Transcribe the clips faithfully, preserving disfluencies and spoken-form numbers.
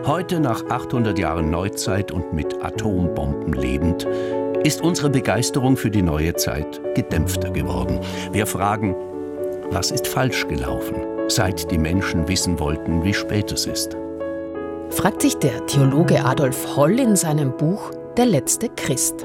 Heute, nach achthundert Jahren Neuzeit und mit Atombomben lebend, ist unsere Begeisterung für die neue Zeit gedämpfter geworden. Wir fragen, was ist falsch gelaufen, seit die Menschen wissen wollten, wie spät es ist? Fragt sich der Theologe Adolf Holl in seinem Buch Der letzte Christ.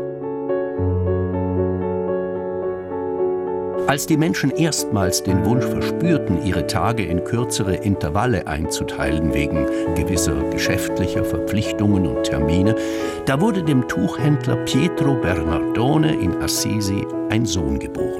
Als die Menschen erstmals den Wunsch verspürten, ihre Tage in kürzere Intervalle einzuteilen wegen gewisser geschäftlicher Verpflichtungen und Termine, da wurde dem Tuchhändler Pietro Bernardone in Assisi ein Sohn geboren.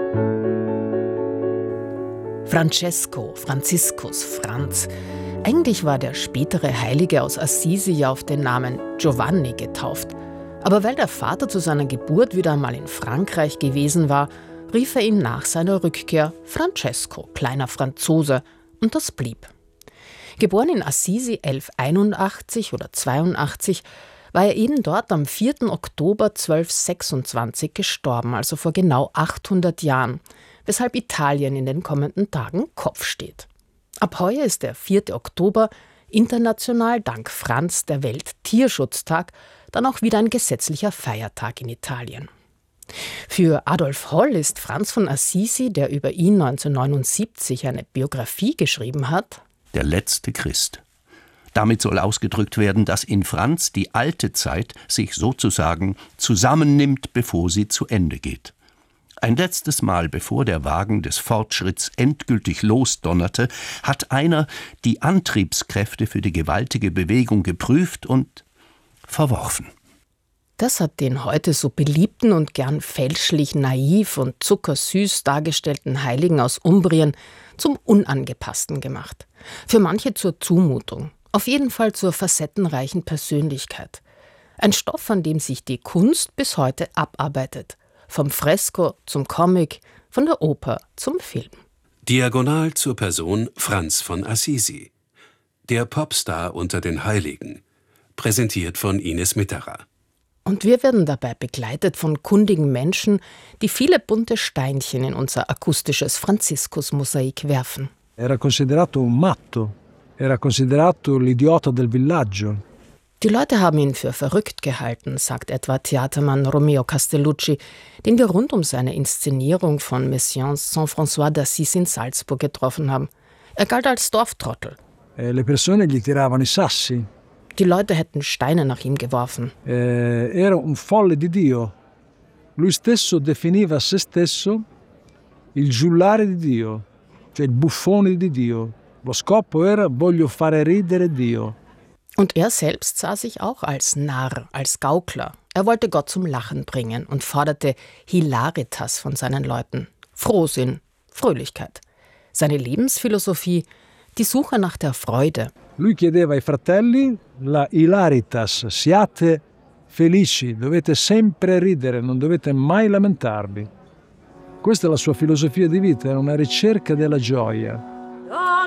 Francesco, Franziskus, Franz. Eigentlich war der spätere Heilige aus Assisi ja auf den Namen Giovanni getauft. Aber weil der Vater zu seiner Geburt wieder einmal in Frankreich gewesen war, rief er ihn nach seiner Rückkehr Francesco, kleiner Franzose, und das blieb. Geboren in Assisi elfhunderteinundachtzig oder zweiundachtzig, war er eben dort am vierten Oktober zwölfhundertsechsundzwanzig gestorben, also vor genau achthundert Jahren, weshalb Italien in den kommenden Tagen Kopf steht. Ab heuer ist der vierte Oktober international dank Franz der Welttierschutztag, dann auch wieder ein gesetzlicher Feiertag in Italien. Für Adolf Holl ist Franz von Assisi, der über ihn neunzehnhundertneunundsiebzig eine Biografie geschrieben hat, der letzte Christ. Damit soll ausgedrückt werden, dass in Franz die alte Zeit sich sozusagen zusammennimmt, bevor sie zu Ende geht. Ein letztes Mal, bevor der Wagen des Fortschritts endgültig losdonnerte, hat einer die Antriebskräfte für die gewaltige Bewegung geprüft und verworfen. Das hat den heute so beliebten und gern fälschlich naiv und zuckersüß dargestellten Heiligen aus Umbrien zum Unangepassten gemacht. Für manche zur Zumutung, auf jeden Fall zur facettenreichen Persönlichkeit. Ein Stoff, an dem sich die Kunst bis heute abarbeitet. Vom Fresko zum Comic, von der Oper zum Film. Diagonal zur Person Franz von Assisi. Der Popstar unter den Heiligen. Präsentiert von Ines Mitterer. Und wir werden dabei begleitet von kundigen Menschen, die viele bunte Steinchen in unser akustisches Franziskus-Mosaik werfen. Era considerato un matto. Era considerato l'idiota del villaggio. Die Leute haben ihn für verrückt gehalten, sagt etwa Theatermann Romeo Castellucci, den wir rund um seine Inszenierung von Messiaens Saint-François d'Assise in Salzburg getroffen haben. Er galt als Dorftrottel. E le persone gli tiravano i sassi. Die Leute hätten Steine nach ihm geworfen. Eh, era un folle di Dio. Lui stesso definiva se stesso il giullare di Dio, cioè il buffone di Dio. Lo scopo era voglio fare ridere Dio. Und er selbst sah sich auch als Narr, als Gaukler. Er wollte Gott zum Lachen bringen und forderte Hilaritas von seinen Leuten. Frohsinn, Fröhlichkeit. Seine Lebensphilosophie, die Suche nach der Freude. Lui chiedeva ai fratelli la hilaritas, siate felici, dovete sempre ridere, non dovete mai lamentarvi. Questa è la sua filosofia di vita, era una ricerca della gioia.